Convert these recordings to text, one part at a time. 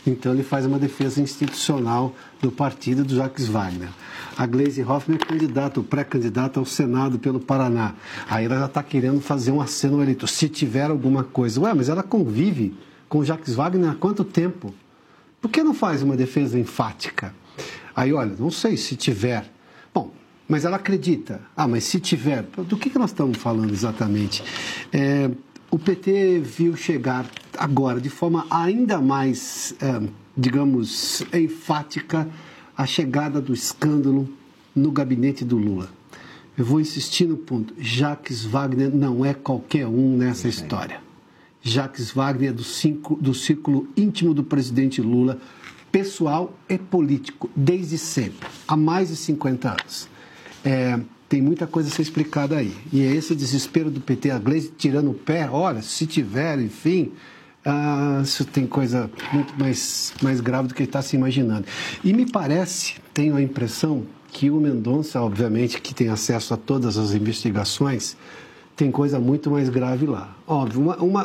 Então ele faz uma defesa institucional do partido do Jacques Wagner. A Gleisi Hoffmann é pré-candidata ao Senado pelo Paraná. Aí ela já está querendo fazer um aceno eleitoral, se tiver alguma coisa. Ué, mas ela convive com o Jacques Wagner há quanto tempo? Por que não faz uma defesa enfática? Aí, olha, não sei se tiver. Bom, mas ela acredita. Ah, mas se tiver, do que nós estamos falando exatamente? O PT viu chegar agora, de forma ainda mais, digamos, enfática, a chegada do escândalo no gabinete do Lula. Eu vou insistir no ponto. Jacques Wagner não é qualquer um nessa história. Jacques Wagner é do círculo íntimo do presidente Lula, pessoal e político, desde sempre, há mais de 50 anos. Tem muita coisa a ser explicada aí. E é esse desespero do PT, a Gleisi tirando o pé, olha, se tiver, enfim, isso tem coisa muito mais grave do que ele está se imaginando. E me parece, tenho a impressão, que o Mendonça, obviamente, que tem acesso a todas as investigações, tem coisa muito mais grave lá. Óbvio,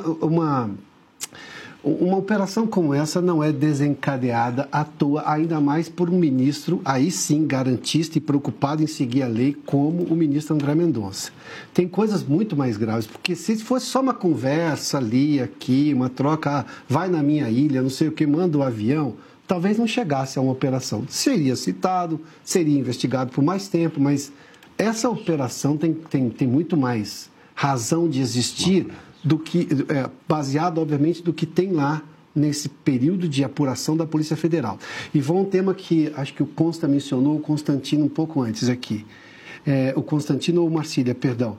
uma operação como essa não é desencadeada à toa, ainda mais por um ministro, aí sim, garantista e preocupado em seguir a lei, como o ministro André Mendonça. Tem coisas muito mais graves, porque se fosse só uma conversa ali, aqui, uma troca, vai na minha ilha, não sei o que, manda o avião, talvez não chegasse a uma operação. Seria citado, seria investigado por mais tempo, mas essa operação tem muito mais razão de existir do que, baseado, obviamente, do que tem lá nesse período de apuração da Polícia Federal. E vou a um tema que acho que o Consta mencionou, o Constantino um pouco antes aqui. O Constantino ou Marcília, perdão.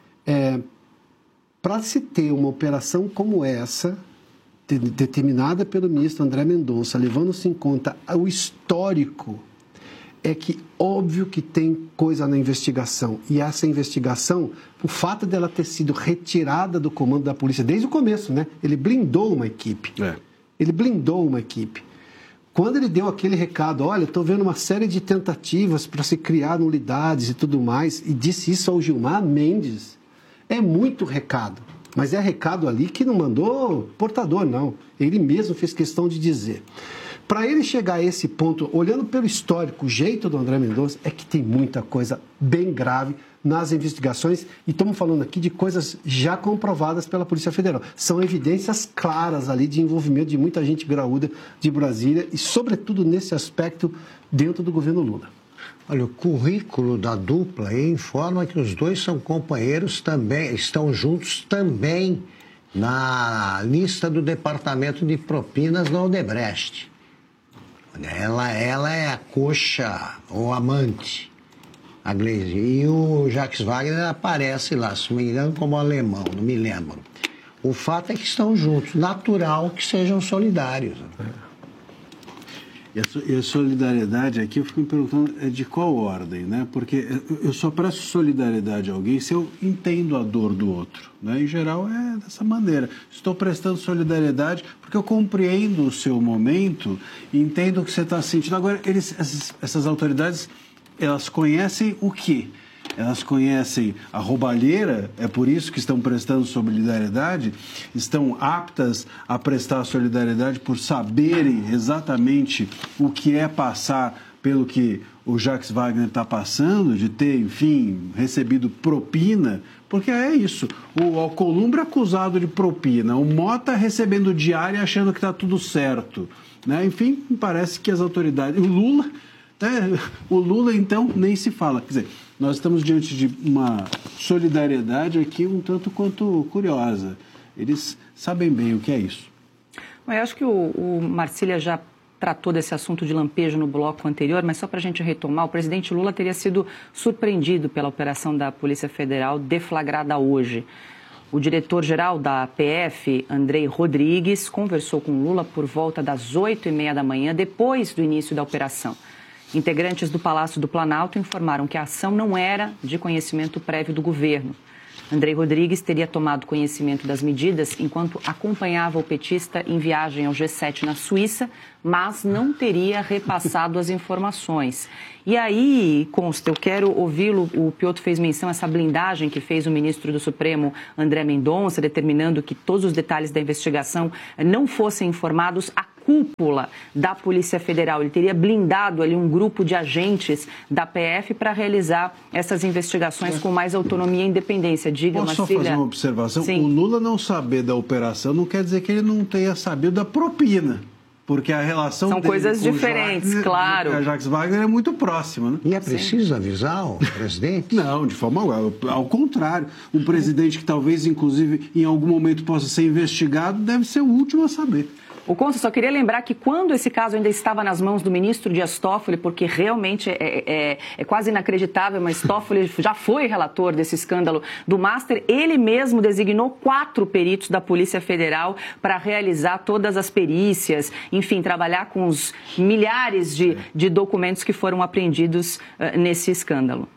Para se ter uma operação como essa, determinada pelo ministro André Mendonça, levando-se em conta o histórico, é que óbvio que tem coisa na investigação. E essa investigação, o fato dela ter sido retirada do comando da polícia desde o começo, né? Ele blindou uma equipe. Ele blindou uma equipe. Quando ele deu aquele recado, olha, estou vendo uma série de tentativas para se criar nulidades e tudo mais, e disse isso ao Gilmar Mendes, é muito recado. Mas é recado ali que não mandou portador, não. Ele mesmo fez questão de dizer. Para ele chegar a esse ponto, olhando pelo histórico, o jeito do André Mendonça, é que tem muita coisa bem grave nas investigações, e estamos falando aqui de coisas já comprovadas pela Polícia Federal. São evidências claras ali de envolvimento de muita gente graúda de Brasília e, sobretudo, nesse aspecto, dentro do governo Lula. Olha, o currículo da dupla informa que os dois são companheiros também, estão juntos também na lista do Departamento de Propinas da Odebrecht. Ela é a coxa ou amante, a Gleisi. E o Jacques Wagner aparece lá, se não me engano, como alemão, não me lembro. O fato é que estão juntos. Natural que sejam solidários. E a solidariedade aqui, eu fico me perguntando, é de qual ordem, né? Porque eu só presto solidariedade a alguém se eu entendo a dor do outro, né? Em geral é dessa maneira. Estou prestando solidariedade porque eu compreendo o seu momento e entendo o que você está sentindo. Agora, essas autoridades, elas conhecem o quê? Elas conhecem a roubalheira, é por isso que estão prestando solidariedade, estão aptas a prestar solidariedade por saberem exatamente o que é passar pelo que o Jacques Wagner está passando, de ter, enfim, recebido propina, porque é isso, o Alcolumbre é acusado de propina, o Mota recebendo diária achando que está tudo certo, né? Enfim, parece que as autoridades... O Lula, então, nem se fala, quer dizer... Nós estamos diante de uma solidariedade aqui um tanto quanto curiosa. Eles sabem bem o que é isso. Eu acho que o Marcília já tratou desse assunto de lampejo no bloco anterior, mas só para a gente retomar, o presidente Lula teria sido surpreendido pela operação da Polícia Federal deflagrada hoje. O diretor-geral da PF, Andrei Rodrigues, conversou com Lula por volta das 8h30 da manhã, depois do início da operação. Integrantes do Palácio do Planalto informaram que a ação não era de conhecimento prévio do governo. Andrei Rodrigues teria tomado conhecimento das medidas enquanto acompanhava o petista em viagem ao G7 na Suíça, mas não teria repassado as informações. E aí, Consta, eu quero ouvi-lo, o Piotr fez menção a essa blindagem que fez o ministro do Supremo, André Mendonça, determinando que todos os detalhes da investigação não fossem informados a cúpula da Polícia Federal. Ele teria blindado ali um grupo de agentes da PF para realizar essas investigações com mais autonomia e independência. Diga, Posso Marcília? só fazer uma observação? Sim. O Lula não saber da operação não quer dizer que ele não tenha sabido da propina. Porque a relação São dele coisas com diferentes, Jacques, claro. A Jacques Wagner é muito próxima, né? E é preciso avisar o presidente? Não, de forma alguma. Ao contrário. Um presidente que talvez, inclusive, em algum momento possa ser investigado, deve ser o último a saber. O Consta, só queria lembrar que quando esse caso ainda estava nas mãos do ministro Dias Toffoli, porque realmente é quase inacreditável, mas Toffoli já foi relator desse escândalo do Master, ele mesmo designou 4 peritos da Polícia Federal para realizar todas as perícias, enfim, trabalhar com os milhares de documentos que foram apreendidos nesse escândalo.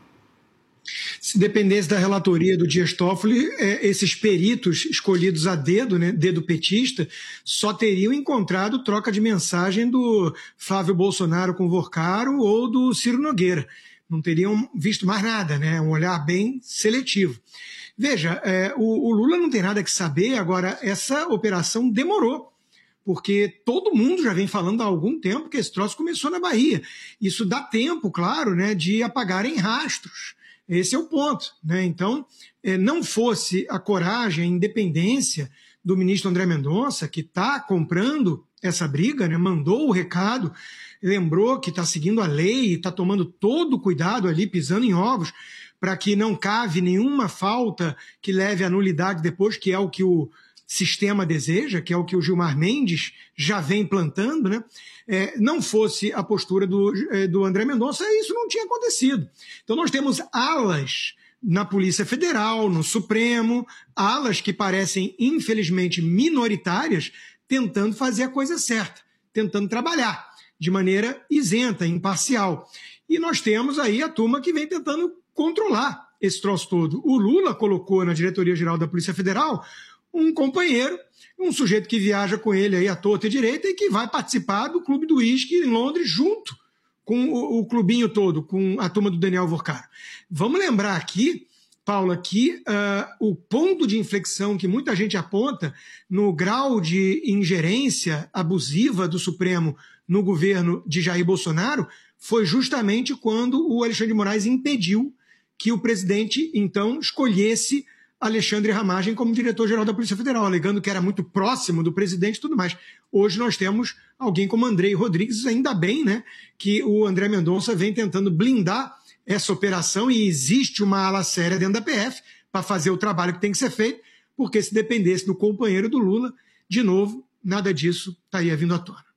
Se dependesse da relatoria do Dias Toffoli, esses peritos escolhidos a dedo, né, dedo petista, só teriam encontrado troca de mensagem do Flávio Bolsonaro com Vorcaro ou do Ciro Nogueira. Não teriam visto mais nada, né? Um olhar bem seletivo. Veja, o Lula não tem nada que saber, agora essa operação demorou. Porque todo mundo já vem falando há algum tempo que esse troço começou na Bahia. Isso dá tempo, claro, né, de apagarem rastros. Esse é o ponto, né? Então, não fosse a coragem, a independência do ministro André Mendonça, que está comprando essa briga, né? Mandou o recado, lembrou que está seguindo a lei e está tomando todo o cuidado ali, pisando em ovos, para que não cave nenhuma falta que leve à nulidade depois, que é o que o sistema deseja, que é o que o Gilmar Mendes já vem plantando, né? Não fosse a postura do André Mendonça, isso não tinha acontecido. Então nós temos alas na Polícia Federal, no Supremo, alas que parecem, infelizmente, minoritárias, tentando fazer a coisa certa, tentando trabalhar de maneira isenta, imparcial. E nós temos aí a turma que vem tentando controlar esse troço todo. O Lula colocou na Diretoria-Geral da Polícia Federal um companheiro, um sujeito que viaja com ele aí à torta e direita e que vai participar do Clube do Uísque em Londres junto com o clubinho todo, com a turma do Daniel Vorcaro. Vamos lembrar aqui, Paula, que o ponto de inflexão que muita gente aponta no grau de ingerência abusiva do Supremo no governo de Jair Bolsonaro foi justamente quando o Alexandre de Moraes impediu que o presidente, então, escolhesse Alexandre Ramagem como diretor-geral da Polícia Federal, alegando que era muito próximo do presidente e tudo mais. Hoje nós temos alguém como Andrei Rodrigues, ainda bem, né, que o André Mendonça vem tentando blindar essa operação e existe uma ala séria dentro da PF para fazer o trabalho que tem que ser feito, porque se dependesse do companheiro do Lula, de novo, nada disso estaria vindo à tona.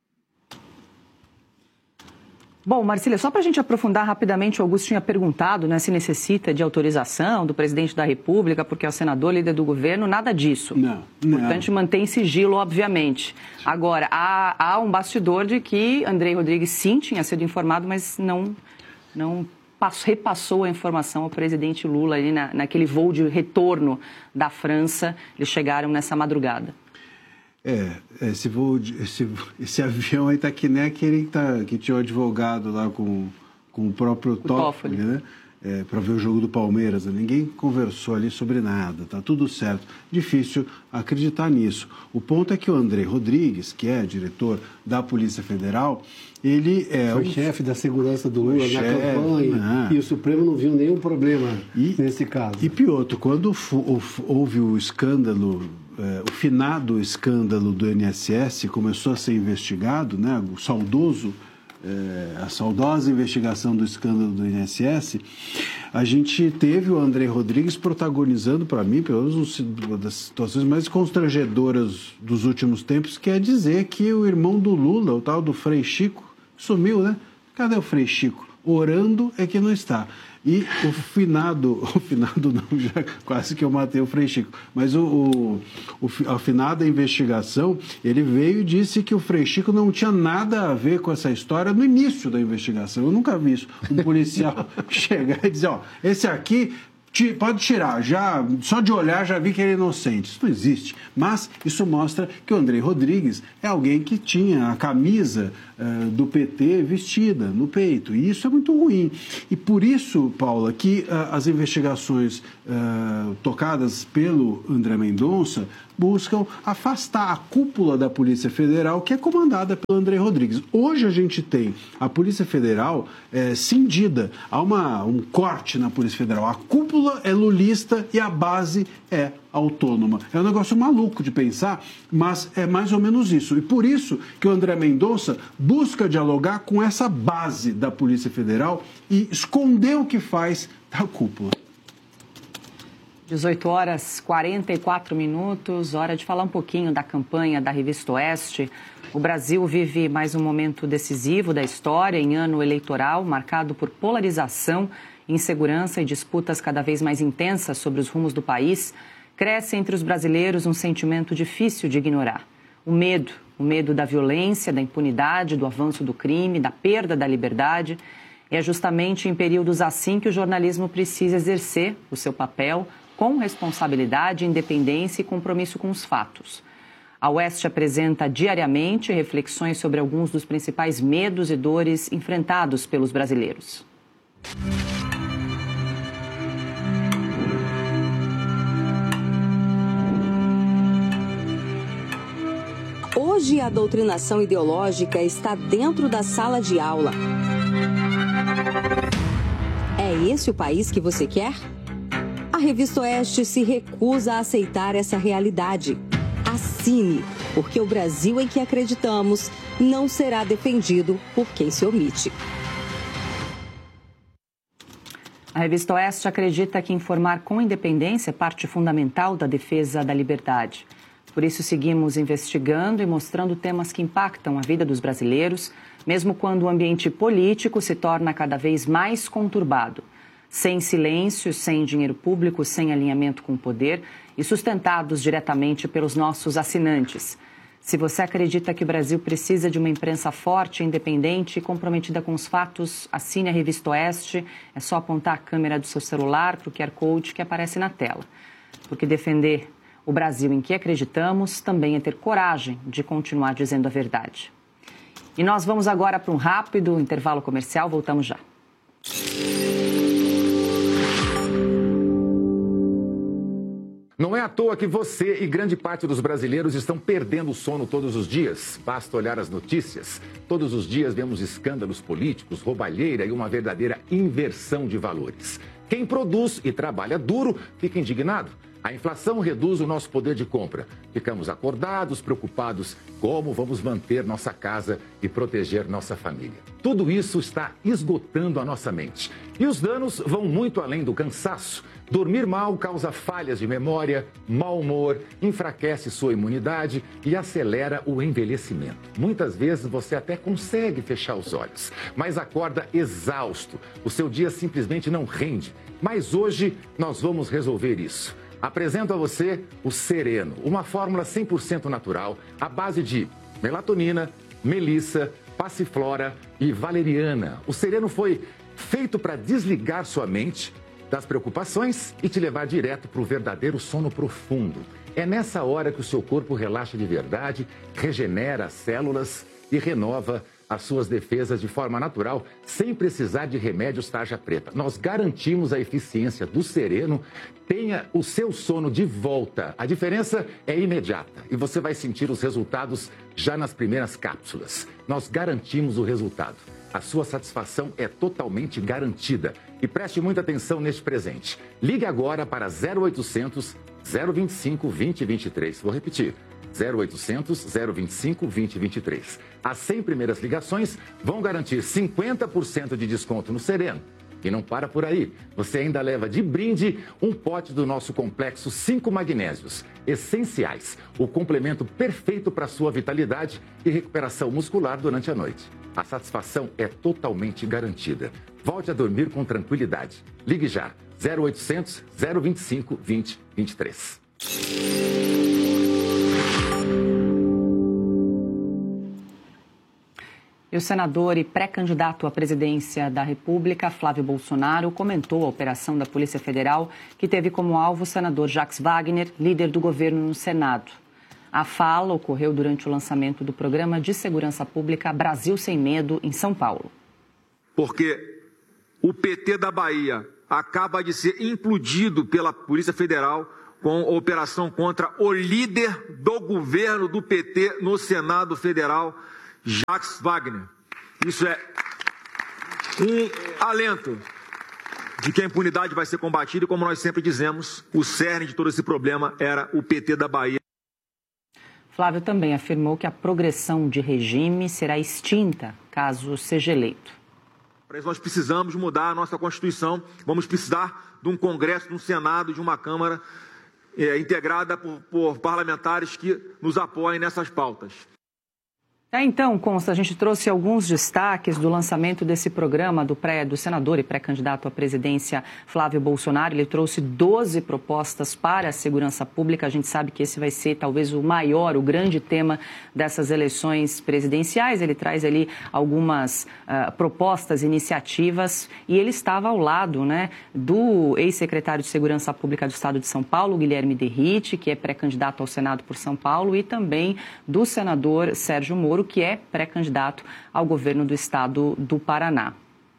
Bom, Marcília, só para a gente aprofundar rapidamente, o Augusto tinha perguntado, né, se necessita de autorização do presidente da República, porque é o senador, líder do governo, nada disso. Não. Portanto, mantém sigilo, obviamente. Agora, há um bastidor de que Andrei Rodrigues sim tinha sido informado, mas não repassou a informação ao presidente Lula ali naquele voo de retorno da França. Eles chegaram nessa madrugada. Esse avião aí tá que nem aquele que tinha o advogado lá com o próprio Toffoli, né? Para ver o jogo do Palmeiras. Ninguém conversou ali sobre nada, tá tudo certo. Difícil acreditar nisso. O ponto é que o André Rodrigues, que é diretor da Polícia Federal, ele foi chefe da segurança do Lula na campanha, e o Supremo não viu nenhum problema nesse caso. E Piotr, quando houve o escândalo, o finado escândalo do INSS começou a ser investigado, né, a saudosa investigação do escândalo do INSS, a gente teve o André Rodrigues protagonizando, para mim, pelo menos uma das situações mais constrangedoras dos últimos tempos, que é dizer que o irmão do Lula, o tal do Frei Chico, sumiu, né? Cadê o Frei Chico? Orando é que não está. E o finado não, já quase que eu matei o Frei Chico, mas a finada investigação, ele veio e disse que o Frei Chico não tinha nada a ver com essa história no início da investigação. Eu nunca vi isso, um policial chegar e dizer, esse aqui pode tirar, só de olhar já vi que ele é inocente. Isso não existe. Mas isso mostra que o André Rodrigues é alguém que tinha a camisa do PT vestida no peito. E isso é muito ruim. E por isso, Paula, que as investigações tocadas pelo André Mendonça buscam afastar a cúpula da Polícia Federal, que é comandada pelo André Rodrigues. Hoje a gente tem a Polícia Federal cindida, há um corte na Polícia Federal. A cúpula é lulista e a base é autônoma. É um negócio maluco de pensar, mas é mais ou menos isso. E por isso que o André Mendonça busca dialogar com essa base da Polícia Federal e esconder o que faz da cúpula. 18 horas 44 minutos, hora de falar um pouquinho da campanha da Revista Oeste. O Brasil vive mais um momento decisivo da história em ano eleitoral, marcado por polarização, insegurança e disputas cada vez mais intensas sobre os rumos do país. Cresce entre os brasileiros um sentimento difícil de ignorar. O medo da violência, da impunidade, do avanço do crime, da perda da liberdade. É justamente em períodos assim que o jornalismo precisa exercer o seu papel com responsabilidade, independência e compromisso com os fatos. A Oeste apresenta diariamente reflexões sobre alguns dos principais medos e dores enfrentados pelos brasileiros. Hoje, a doutrinação ideológica está dentro da sala de aula. É esse o país que você quer? A Revista Oeste se recusa a aceitar essa realidade. Assine, porque o Brasil em que acreditamos não será defendido por quem se omite. A Revista Oeste acredita que informar com independência é parte fundamental da defesa da liberdade. Por isso, seguimos investigando e mostrando temas que impactam a vida dos brasileiros, mesmo quando o ambiente político se torna cada vez mais conturbado. Sem silêncio, sem dinheiro público, sem alinhamento com o poder e sustentados diretamente pelos nossos assinantes. Se você acredita que o Brasil precisa de uma imprensa forte, independente e comprometida com os fatos, assine a Revista Oeste. É só apontar a câmera do seu celular para o QR Code que aparece na tela. Porque defender o Brasil em que acreditamos também é ter coragem de continuar dizendo a verdade. E nós vamos agora para um rápido intervalo comercial. Voltamos já. Não é à toa que você e grande parte dos brasileiros estão perdendo o sono todos os dias. Basta olhar as notícias. Todos os dias vemos escândalos políticos, roubalheira e uma verdadeira inversão de valores. Quem produz e trabalha duro fica indignado. A inflação reduz o nosso poder de compra. Ficamos acordados, preocupados como vamos manter nossa casa e proteger nossa família. Tudo isso está esgotando a nossa mente. E os danos vão muito além do cansaço. Dormir mal causa falhas de memória, mau humor, enfraquece sua imunidade e acelera o envelhecimento. Muitas vezes você até consegue fechar os olhos, mas acorda exausto. O seu dia simplesmente não rende. Mas hoje nós vamos resolver isso. Apresento a você o Sereno, uma fórmula 100% natural, à base de melatonina, melissa, passiflora e valeriana. O Sereno foi feito para desligar sua mente das preocupações e te levar direto para o verdadeiro sono profundo. É nessa hora que o seu corpo relaxa de verdade, regenera as células e renova as suas defesas de forma natural, sem precisar de remédios tarja preta. Nós garantimos a eficiência do Sereno. Tenha o seu sono de volta. A diferença é imediata e você vai sentir os resultados já nas primeiras cápsulas. Nós garantimos o resultado. A sua satisfação é totalmente garantida. E preste muita atenção neste presente. Ligue agora para 0800 025 2023. Vou repetir. 0800 025 2023. As 100 primeiras ligações vão garantir 50% de desconto no Sereno. E não para por aí. Você ainda leva de brinde um pote do nosso complexo 5 magnésios essenciais. O complemento perfeito para a sua vitalidade e recuperação muscular durante a noite. A satisfação é totalmente garantida. Volte a dormir com tranquilidade. Ligue já. 0800 025 2023. E o senador e pré-candidato à presidência da República, Flávio Bolsonaro, comentou a operação da Polícia Federal, que teve como alvo o senador Jacques Wagner, líder do governo no Senado. A fala ocorreu durante o lançamento do Programa de Segurança Pública Brasil Sem Medo, em São Paulo. Porque o PT da Bahia acaba de ser implodido pela Polícia Federal com a operação contra o líder do governo do PT no Senado Federal, Jacques Wagner. Isso é um alento de que a impunidade vai ser combatida e, como nós sempre dizemos, o cerne de todo esse problema era o PT da Bahia. Flávio também afirmou que a progressão de regime será extinta caso seja eleito. Para isso nós precisamos mudar a nossa Constituição, vamos precisar de um Congresso, de um Senado, de uma Câmara integrada por parlamentares que nos apoiem nessas pautas. Então, Consta, a gente trouxe alguns destaques do lançamento desse programa do senador e pré-candidato à presidência Flávio Bolsonaro. Ele trouxe 12 propostas para a segurança pública. A gente sabe que esse vai ser talvez o maior, o grande tema dessas eleições presidenciais. Ele traz ali algumas propostas, iniciativas, e ele estava ao lado, né, do ex-secretário de Segurança Pública do Estado de São Paulo, Guilherme Derrite, que é pré-candidato ao Senado por São Paulo, e também do senador Sérgio Moro, que é pré-candidato ao governo do estado do Paraná.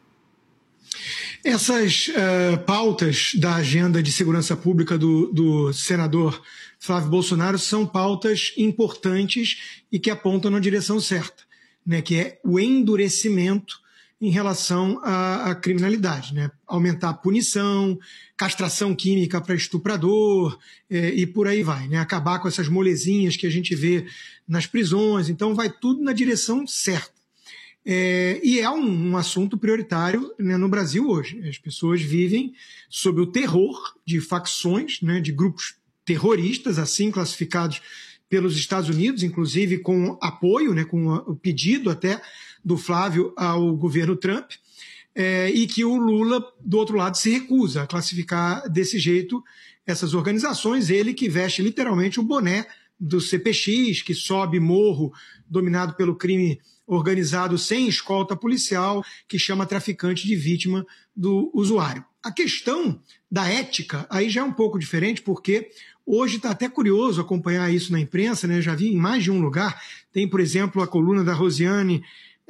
Essas pautas da agenda de segurança pública do senador Flávio Bolsonaro são pautas importantes e que apontam na direção certa, né, que é o endurecimento em relação à criminalidade, né? Aumentar a punição, castração química para estuprador e por aí vai, né? Acabar com essas molezinhas que a gente vê nas prisões. Então vai tudo na direção certa. E é um assunto prioritário, né, no Brasil hoje. As pessoas vivem sob o terror de facções, né, de grupos terroristas, assim classificados pelos Estados Unidos, inclusive com apoio, né, com o pedido até do Flávio ao governo Trump, e que o Lula, do outro lado, se recusa a classificar desse jeito essas organizações, ele que veste literalmente o boné do CPX, que sobe morro dominado pelo crime organizado sem escolta policial, que chama traficante de vítima do usuário. A questão da ética aí já é um pouco diferente, porque hoje está até curioso acompanhar isso na imprensa, né? Já vi em mais de um lugar. Tem, por exemplo, a coluna da Rosiane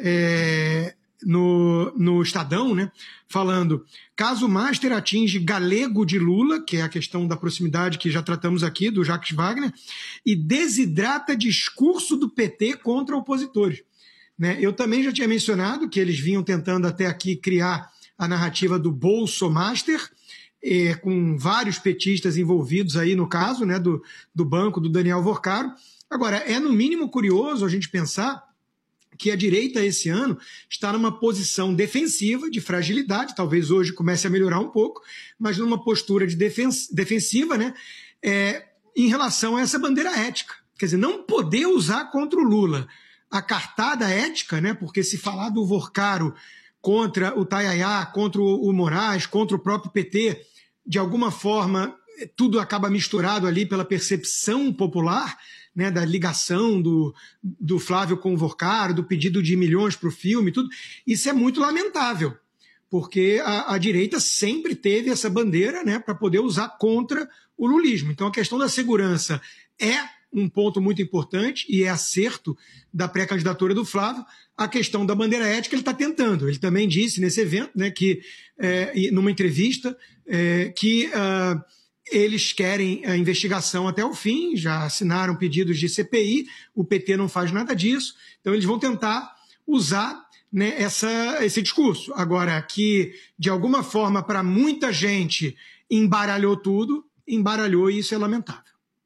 no Estadão, né, falando: caso Master atinge galego de Lula, que é a questão da proximidade que já tratamos aqui, do Jacques Wagner, e desidrata discurso do PT contra opositores. Né? Eu também já tinha mencionado que eles vinham tentando até aqui criar a narrativa do Bolsomaster, com vários petistas envolvidos aí no caso, né, do banco do Daniel Vorcaro. Agora, é no mínimo curioso a gente pensar que a direita esse ano está numa posição defensiva, de fragilidade, talvez hoje comece a melhorar um pouco, mas numa postura de defensiva, né, em relação a essa bandeira ética. Quer dizer, não poder usar contra o Lula a cartada ética, né, porque se falar do Vorcaro contra o Tayayá, contra o Moraes, contra o próprio PT, de alguma forma tudo acaba misturado ali pela percepção popular, né, da ligação do Flávio com o Vorcaro, do pedido de milhões para o filme, tudo. Isso é muito lamentável, porque a direita sempre teve essa bandeira, né, para poder usar contra o lulismo. Então a questão da segurança é um ponto muito importante e é acerto da pré-candidatura do Flávio. A questão da bandeira ética ele está tentando. Ele também disse nesse evento, né, que, numa entrevista, que eles querem a investigação até o fim, já assinaram pedidos de CPI, o PT não faz nada disso, então eles vão tentar usar, né, esse discurso. Agora, que de alguma forma para muita gente embaralhou tudo, embaralhou e isso é lamentável.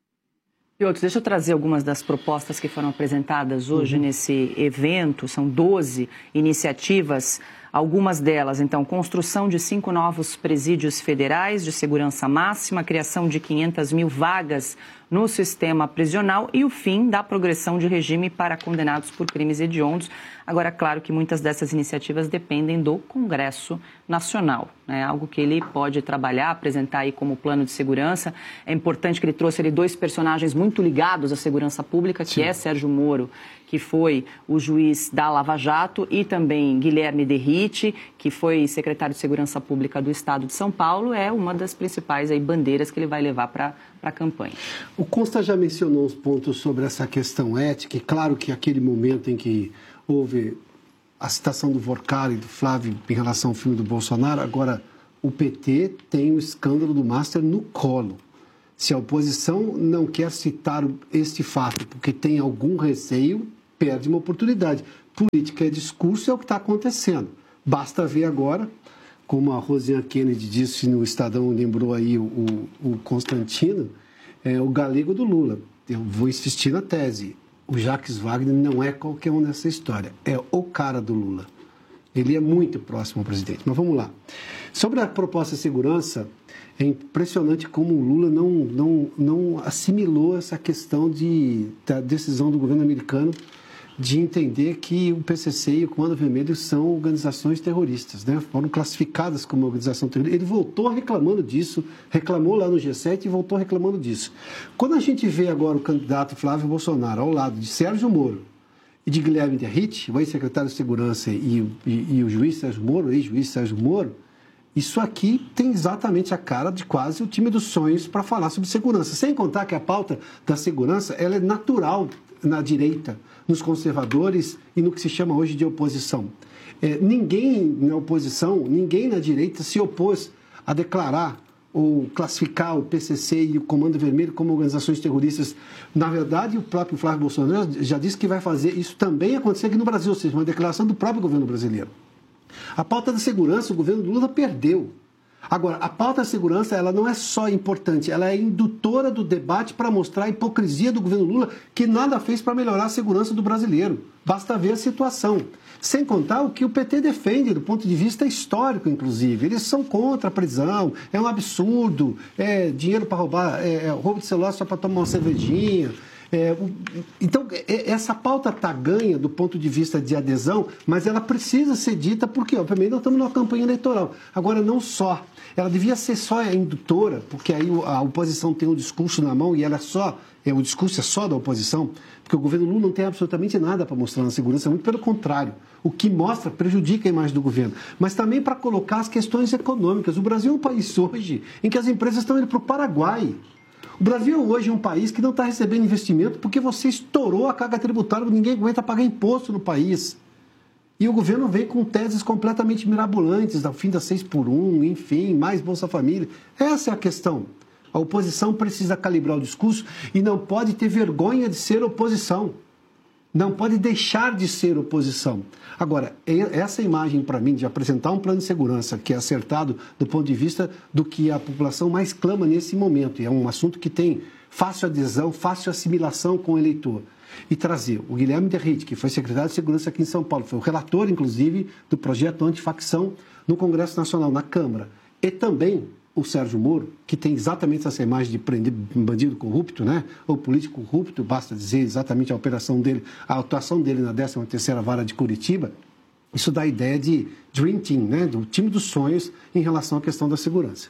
Piotr, deixa eu trazer algumas das propostas que foram apresentadas hoje nesse evento. São 12 iniciativas, algumas delas, então, construção de 5 novos presídios federais de segurança máxima, criação de 500 mil vagas no sistema prisional e o fim da progressão de regime para condenados por crimes hediondos. Agora, claro que muitas dessas iniciativas dependem do Congresso Nacional, né? Algo que ele pode trabalhar, apresentar aí como plano de segurança. É importante que ele trouxe ali 2 personagens muito ligados à segurança pública, que é Sérgio Moro, que foi o juiz da Lava Jato, e também Guilherme Derrite, que foi secretário de Segurança Pública do Estado de São Paulo, é uma das principais aí bandeiras que ele vai levar para a campanha. O Consta já mencionou uns pontos sobre essa questão ética, e claro que aquele momento em que houve a citação do Vorcaro e do Flávio em relação ao filme do Bolsonaro, agora o PT tem o escândalo do Master no colo. Se a oposição não quer citar este fato porque tem algum receio, perde uma oportunidade. Política é discurso, é o que está acontecendo. Basta ver agora, como a Rosiane Kennedy disse no Estadão, lembrou aí o Constantino, o galego do Lula. Eu vou insistir na tese. O Jacques Wagner não é qualquer um nessa história, é o cara do Lula. Ele é muito próximo ao presidente. Mas vamos lá. Sobre a proposta de segurança, é impressionante como o Lula não assimilou essa questão da decisão do governo americano de entender que o PCC e o Comando Vermelho são organizações terroristas, né? Foram classificadas como organização terrorista. Ele voltou reclamando disso, reclamou lá no G7 e voltou reclamando disso. Quando a gente vê agora o candidato Flávio Bolsonaro ao lado de Sérgio Moro e de Guilherme Derrite, o ex-secretário de Segurança e o juiz Sérgio Moro, ex-juiz Sérgio Moro, isso aqui tem exatamente a cara de quase o time dos sonhos para falar sobre segurança. Sem contar que a pauta da segurança ela é natural na direita, nos conservadores e no que se chama hoje de oposição. Ninguém na oposição, ninguém na direita se opôs a declarar ou classificar o PCC e o Comando Vermelho como organizações terroristas. Na verdade, o próprio Flávio Bolsonaro já disse que vai fazer isso também acontecer aqui no Brasil, ou seja, uma declaração do próprio governo brasileiro. A pauta da segurança, o governo Lula perdeu. Agora, a pauta da segurança, ela não é só importante, ela é indutora do debate para mostrar a hipocrisia do governo Lula, que nada fez para melhorar a segurança do brasileiro. Basta ver a situação. Sem contar o que o PT defende, do ponto de vista histórico, inclusive. Eles são contra a prisão, é um absurdo, dinheiro para roubar, roubo de celular só para tomar uma cervejinha. Então, essa pauta está ganha do ponto de vista de adesão, mas ela precisa ser dita porque, obviamente, nós estamos numa campanha eleitoral. Agora, não só. Ela devia ser só a indutora, porque aí a oposição tem um discurso na mão e ela o discurso é só da oposição, porque o governo Lula não tem absolutamente nada para mostrar na segurança, muito pelo contrário. O que mostra prejudica a imagem do governo. Mas também para colocar as questões econômicas. O Brasil é um país hoje em que as empresas estão indo para o Paraguai. O Brasil hoje é um país que não está recebendo investimento porque você estourou a carga tributária, ninguém aguenta pagar imposto no país. E o governo vem com teses completamente mirabolantes, ao fim da 6x1, enfim, mais Bolsa Família. Essa é a questão. A oposição precisa calibrar o discurso e não pode ter vergonha de ser oposição. Não pode deixar de ser oposição. Agora, essa imagem, para mim, de apresentar um plano de segurança que é acertado do ponto de vista do que a população mais clama nesse momento, e é um assunto que tem fácil adesão, fácil assimilação com o eleitor, e trazer o Guilherme Derrite, que foi secretário de Segurança aqui em São Paulo, foi o relator, inclusive, do projeto antifacção no Congresso Nacional, na Câmara, e também o Sérgio Moro, que tem exatamente essa imagem de prender um bandido corrupto, né? Ou político corrupto, basta dizer exatamente a operação dele, a atuação dele na 13ª Vara de Curitiba, isso dá a ideia de Dream Team, né? Do time dos sonhos em relação à questão da segurança.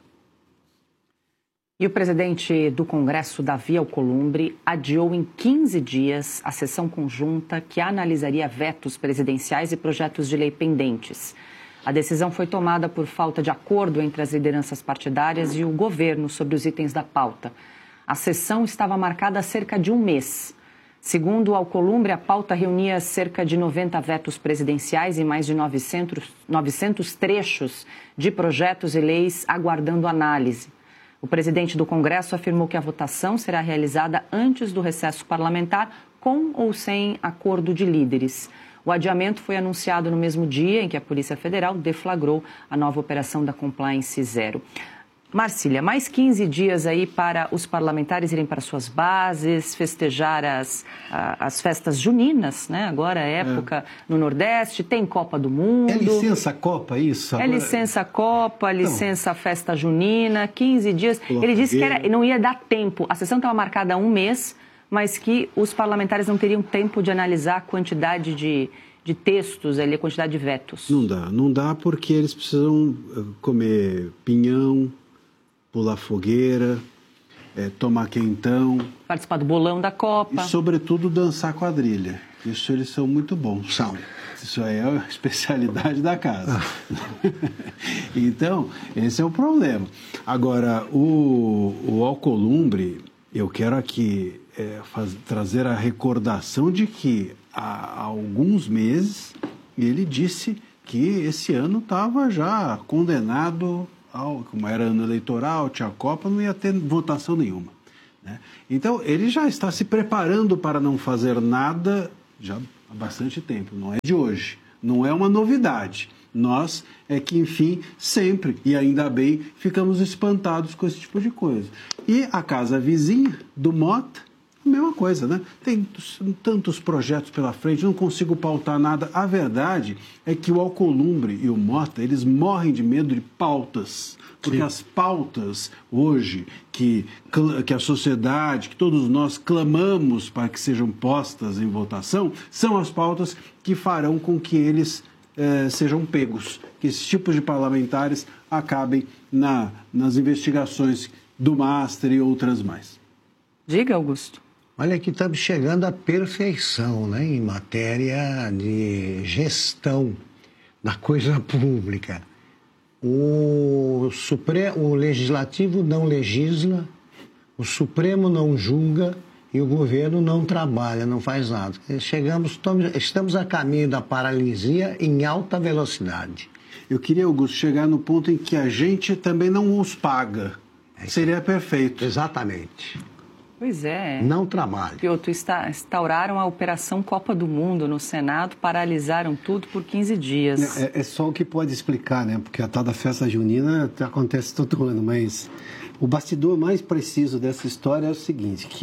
E o presidente do Congresso, Davi Alcolumbre, adiou em 15 dias a sessão conjunta que analisaria vetos presidenciais e projetos de lei pendentes. A decisão foi tomada por falta de acordo entre as lideranças partidárias e o governo sobre os itens da pauta. A sessão estava marcada há cerca de um mês. Segundo Alcolumbre, a pauta reunia cerca de 90 vetos presidenciais e mais de 900 trechos de projetos e leis aguardando análise. O presidente do Congresso afirmou que a votação será realizada antes do recesso parlamentar, com ou sem acordo de líderes. O adiamento foi anunciado no mesmo dia em que a Polícia Federal deflagrou a nova operação da Compliance Zero. Marcília, mais 15 dias aí para os parlamentares irem para suas bases, festejar as festas juninas, né? Agora é época no Nordeste, tem Copa do Mundo. É licença Copa isso? Agora... É licença Copa, licença Festa Junina, 15 dias. Ele disse que não ia dar tempo, a sessão estava marcada há um mês, mas que os parlamentares não teriam tempo de analisar a quantidade de textos, ali, a quantidade de vetos. Não dá porque eles precisam comer pinhão, pular fogueira, tomar quentão. Participar do bolão da Copa. E, sobretudo, dançar quadrilha. Isso eles são muito bons. São. Isso aí é a especialidade da casa. Então, esse é o problema. Agora, o Alcolumbre, eu quero aqui trazer a recordação de que há alguns meses ele disse que esse ano estava já condenado como era ano eleitoral, tinha Copa, não ia ter votação nenhuma. Né? Então, ele já está se preparando para não fazer nada já há bastante tempo, não é de hoje, não é uma novidade. Nós é que, enfim, sempre, e ainda bem, ficamos espantados com esse tipo de coisa. E a casa vizinha do Mota, a mesma coisa, né? Tem tantos projetos pela frente, não consigo pautar nada. A verdade é que o Alcolumbre e o Mota, eles morrem de medo de pautas. Porque Sim. As pautas hoje que a sociedade, que todos nós clamamos para que sejam postas em votação, são as pautas que farão com que eles sejam pegos, que esses tipos de parlamentares acabem nas investigações do Master e outras mais. Diga, Augusto. Olha que estamos chegando à perfeição, né, em matéria de gestão da coisa pública. O Legislativo não legisla, o Supremo não julga e o governo não trabalha, não faz nada. Estamos a caminho da paralisia em alta velocidade. Eu queria, Augusto, chegar no ponto em que a gente também não os paga. Seria perfeito. Exatamente. Pois é. Não trabalha. Piotr, instauraram a Operação Copa do Mundo no Senado, paralisaram tudo por 15 dias. É só o que pode explicar, né? Porque a tal da festa junina acontece todo ano, mas o bastidor mais preciso dessa história é o seguinte, que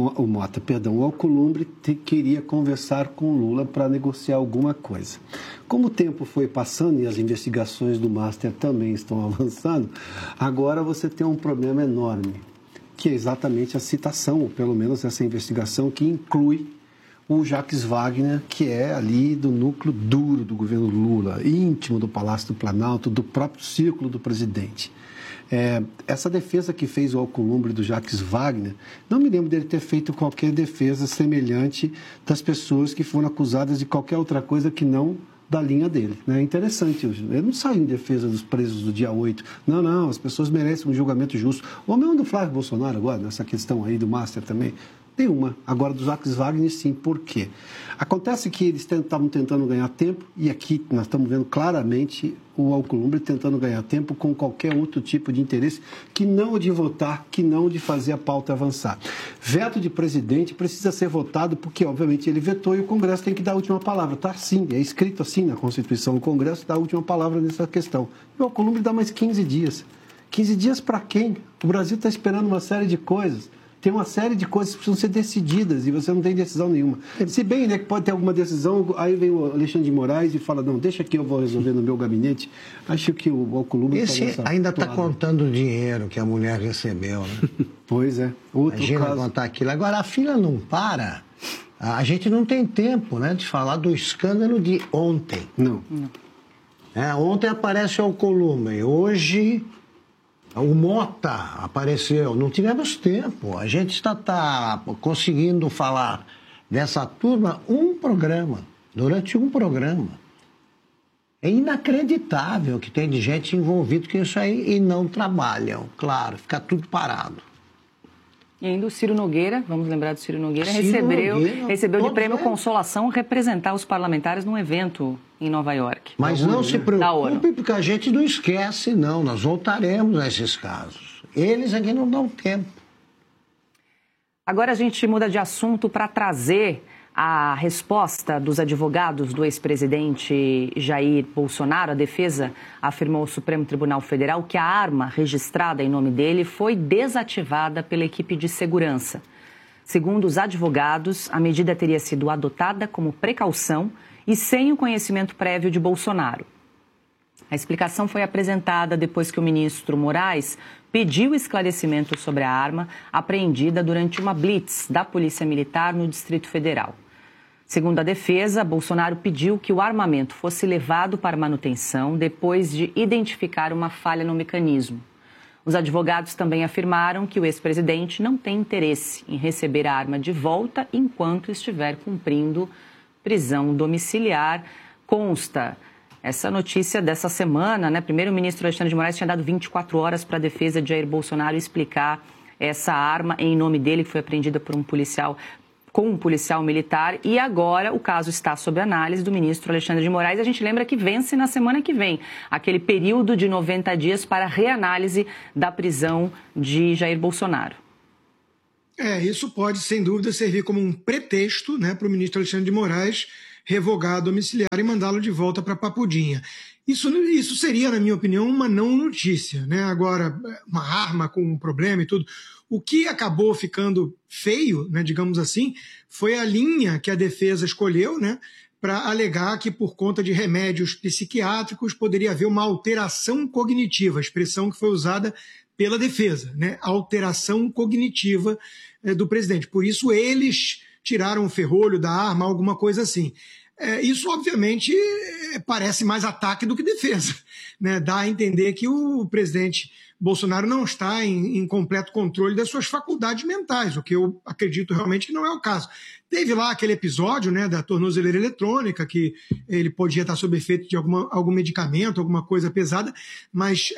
o Alcolumbre queria conversar com o Lula para negociar alguma coisa. Como o tempo foi passando e as investigações do Master também estão avançando, agora você tem um problema enorme, que é exatamente a citação, ou pelo menos essa investigação que inclui o Jacques Wagner, que é ali do núcleo duro do governo Lula, íntimo do Palácio do Planalto, do próprio círculo do presidente. Essa defesa que fez o Alcolumbre do Jacques Wagner, não me lembro dele ter feito qualquer defesa semelhante das pessoas que foram acusadas de qualquer outra coisa que não da linha dele. É interessante, ele não saiu em defesa dos presos do dia 8. Não, as pessoas merecem um julgamento justo. Ou mesmo do Flávio Bolsonaro agora, nessa questão aí do Master também. Nenhuma. Agora, do Jacques Wagner, sim. Por quê? Acontece que eles estavam tentando ganhar tempo, e aqui nós estamos vendo claramente o Alcolumbre tentando ganhar tempo com qualquer outro tipo de interesse, que não o de votar, que não o de fazer a pauta avançar. Veto de presidente precisa ser votado porque, obviamente, ele vetou e o Congresso tem que dar a última palavra. Está assim, é escrito assim na Constituição. O Congresso dá a última palavra nessa questão. E o Alcolumbre dá mais 15 dias. 15 dias para quem? O Brasil está esperando uma série de coisas. Tem uma série de coisas que precisam ser decididas e você não tem decisão nenhuma. Se bem, né, que pode ter alguma decisão, aí vem o Alexandre de Moraes e fala, não, deixa que eu vou resolver no meu gabinete. Acho que o Alcolumbre... Esse ainda está contando o dinheiro que a mulher recebeu, né? Pois é. Imagina contar aquilo. Agora, a fila não para. A gente não tem tempo, né, de falar do escândalo de ontem. Não. Ontem aparece o Alcolumbre, hoje... O Mota apareceu, não tivemos tempo. A gente está conseguindo falar dessa turma durante um programa. É inacreditável que tem de gente envolvida com isso aí e não trabalham, claro, fica tudo parado. E ainda o Ciro Nogueira, vamos lembrar do Ciro Nogueira, recebeu de prêmio Consolação representar os parlamentares num evento em Nova York. Mas não se preocupe, porque a gente não esquece, não. Nós voltaremos a esses casos. Eles aqui não dão tempo. Agora a gente muda de assunto para trazer a resposta dos advogados do ex-presidente Jair Bolsonaro. A defesa afirmou ao Supremo Tribunal Federal que a arma registrada em nome dele foi desativada pela equipe de segurança. Segundo os advogados, a medida teria sido adotada como precaução e sem o conhecimento prévio de Bolsonaro. A explicação foi apresentada depois que o ministro Moraes pediu esclarecimento sobre a arma apreendida durante uma blitz da Polícia Militar no Distrito Federal. Segundo a defesa, Bolsonaro pediu que o armamento fosse levado para manutenção depois de identificar uma falha no mecanismo. Os advogados também afirmaram que o ex-presidente não tem interesse em receber a arma de volta enquanto estiver cumprindo prisão domiciliar. Consta essa notícia dessa semana, né? Primeiro, o ministro Alexandre de Moraes tinha dado 24 horas para a defesa de Jair Bolsonaro explicar essa arma em nome dele, que foi apreendida por um policial com um policial militar, e agora o caso está sob análise do ministro Alexandre de Moraes. A gente lembra que vence na semana que vem aquele período de 90 dias para reanálise da prisão de Jair Bolsonaro. Isso pode, sem dúvida, servir como um pretexto, né, para o ministro Alexandre de Moraes revogar a domiciliar e mandá-lo de volta para Papudinha. Isso seria, na minha opinião, uma não notícia, né? Agora, uma arma com um problema e tudo. O que acabou ficando feio, né, digamos assim, foi a linha que a defesa escolheu, né, para alegar que, por conta de remédios psiquiátricos, poderia haver uma alteração cognitiva, a expressão que foi usada pela defesa, né, alteração cognitiva do presidente. Por isso, eles tiraram o ferrolho da arma, alguma coisa assim. Isso, obviamente, parece mais ataque do que defesa, né? Dá a entender que o presidente Bolsonaro não está em completo controle das suas faculdades mentais, o que eu acredito realmente que não é o caso. Teve lá aquele episódio, né, da tornozeleira eletrônica, que ele podia estar sob efeito de algum medicamento, alguma coisa pesada, mas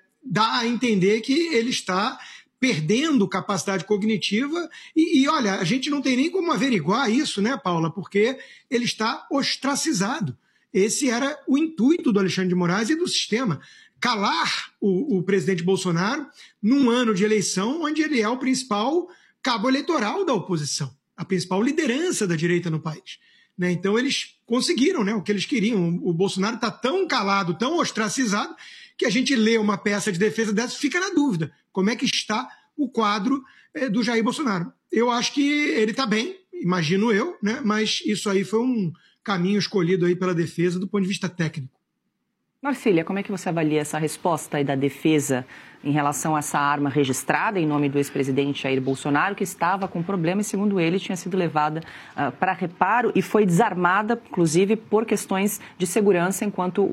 dá a entender que ele está perdendo capacidade cognitiva e olha, a gente não tem nem como averiguar isso, né, Paula, porque ele está ostracizado. Esse era o intuito do Alexandre de Moraes e do sistema, calar o presidente Bolsonaro num ano de eleição onde ele é o principal cabo eleitoral da oposição, a principal liderança da direita no país, né? Então eles conseguiram, né, o que eles queriam. O Bolsonaro está tão calado, tão ostracizado, que a gente lê uma peça de defesa dessa e fica na dúvida. Como é que está o quadro do Jair Bolsonaro? Eu acho que ele está bem, imagino eu, né? Mas isso aí foi um caminho escolhido aí pela defesa do ponto de vista técnico. Marcília, como é que você avalia essa resposta aí da defesa em relação a essa arma registrada em nome do ex-presidente Jair Bolsonaro, que estava com problema e, segundo ele, tinha sido levada para reparo e foi desarmada, inclusive, por questões de segurança, enquanto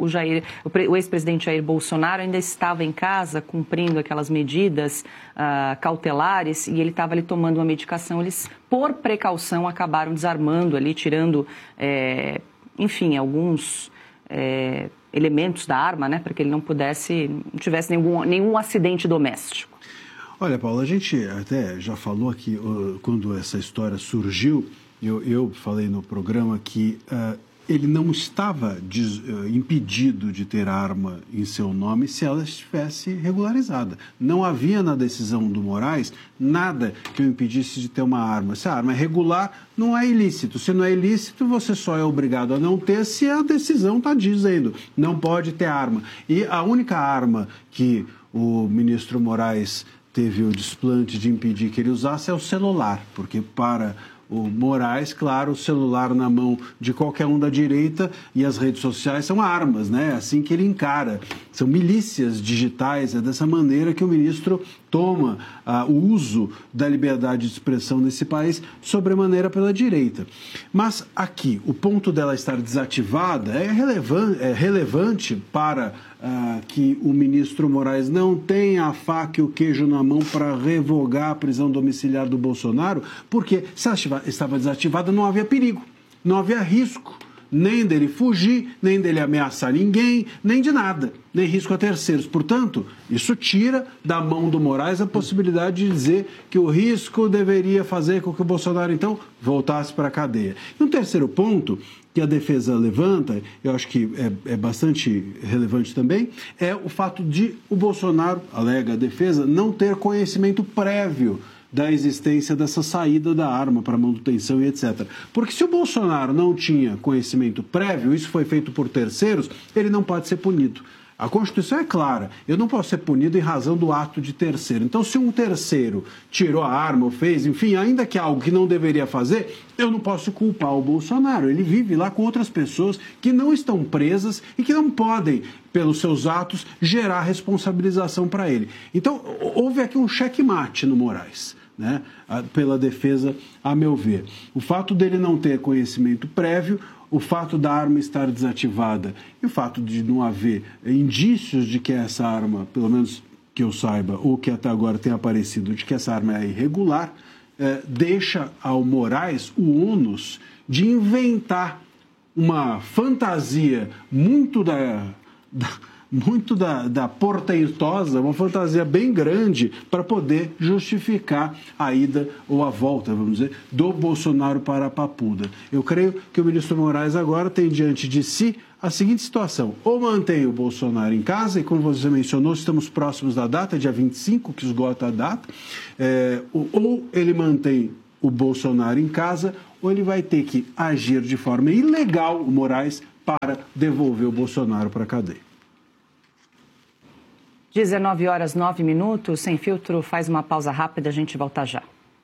o ex-presidente Jair Bolsonaro ainda estava em casa, cumprindo aquelas medidas cautelares, e ele estava ali tomando uma medicação. Eles, por precaução, acabaram desarmando ali, tirando, enfim, alguns elementos da arma, né, para que ele não tivesse nenhum acidente doméstico. Olha, Paula, a gente até já falou aqui, quando essa história surgiu, eu falei no programa que ele não estava impedido de ter arma em seu nome se ela estivesse regularizada. Não havia na decisão do Moraes nada que o impedisse de ter uma arma. Se a arma é regular, não é ilícito. Se não é ilícito, você só é obrigado a não ter se a decisão está dizendo não pode ter arma. E a única arma que o ministro Moraes teve o desplante de impedir que ele usasse é o celular, porque para o Moraes, claro, o celular na mão de qualquer um da direita e as redes sociais são armas, né? Assim que ele encara. São milícias digitais, é dessa maneira que o ministro toma o uso da liberdade de expressão nesse país sobremaneira pela direita. Mas aqui, o ponto dela estar desativada é relevante para que o ministro Moraes não tenha a faca e o queijo na mão para revogar a prisão domiciliar do Bolsonaro, porque se ela estava desativada não havia perigo, não havia risco, nem dele fugir, nem dele ameaçar ninguém, nem de nada, nem risco a terceiros. Portanto, isso tira da mão do Moraes a possibilidade de dizer que o risco deveria fazer com que o Bolsonaro, então, voltasse para a cadeia. E um terceiro ponto que a defesa levanta, eu acho que é bastante relevante também, é o fato de o Bolsonaro, alega a defesa, não ter conhecimento prévio da existência dessa saída da arma para manutenção e etc. Porque se o Bolsonaro não tinha conhecimento prévio, isso foi feito por terceiros, ele não pode ser punido. A Constituição é clara, eu não posso ser punido em razão do ato de terceiro. Então, se um terceiro tirou a arma ou fez, enfim, ainda que algo que não deveria fazer, eu não posso culpar o Bolsonaro. Ele vive lá com outras pessoas que não estão presas e que não podem, pelos seus atos, gerar responsabilização para ele. Então, houve aqui um checkmate no Moraes, né? Pela defesa, a meu ver. O fato dele não ter conhecimento prévio, o fato da arma estar desativada e o fato de não haver indícios de que essa arma, pelo menos que eu saiba, ou que até agora tenha aparecido, de que essa arma é irregular, deixa ao Moraes o ônus de inventar uma fantasia muito muito da portentosa, uma fantasia bem grande para poder justificar a ida ou a volta, vamos dizer, do Bolsonaro para a Papuda. Eu creio que o ministro Moraes agora tem diante de si a seguinte situação: ou mantém o Bolsonaro em casa, e como você mencionou, estamos próximos da data, dia 25, que esgota a data, ou ele mantém o Bolsonaro em casa, ou ele vai ter que agir de forma ilegal, o Moraes, para devolver o Bolsonaro para a cadeia. 19h09, Sem Filtro faz uma pausa rápida, a gente volta já.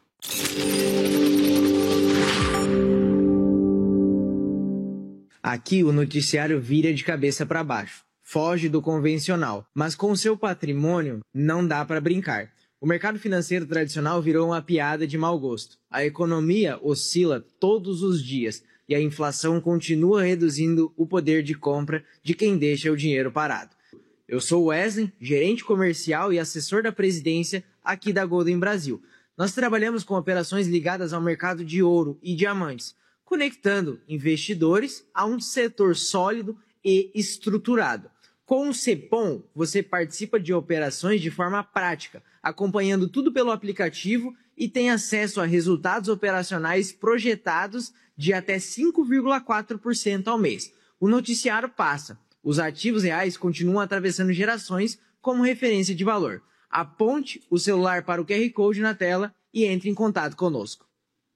Aqui o noticiário vira de cabeça para baixo, foge do convencional, mas com seu patrimônio não dá para brincar. O mercado financeiro tradicional virou uma piada de mau gosto. A economia oscila todos os dias e a inflação continua reduzindo o poder de compra de quem deixa o dinheiro parado. Eu sou o Wesley, gerente comercial e assessor da presidência aqui da Golden Brasil. Nós trabalhamos com operações ligadas ao mercado de ouro e diamantes, conectando investidores a um setor sólido e estruturado. Com o Cepom, você participa de operações de forma prática, acompanhando tudo pelo aplicativo e tem acesso a resultados operacionais projetados de até 5,4% ao mês. O noticiário passa. Os ativos reais continuam atravessando gerações como referência de valor. Aponte o celular para o QR Code na tela e entre em contato conosco.